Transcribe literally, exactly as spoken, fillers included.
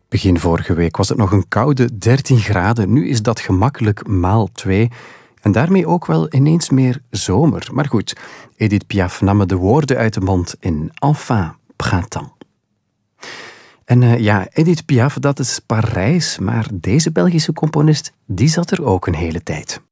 Begin vorige week was het nog een koude dertien graden. Nu is dat gemakkelijk maal twee. En daarmee ook wel ineens meer zomer. Maar goed, Edith Piaf nam me de woorden uit de mond in Enfin Printemps. En uh, ja, Edith Piaf, dat is Parijs. Maar deze Belgische componist, die zat er ook een hele tijd.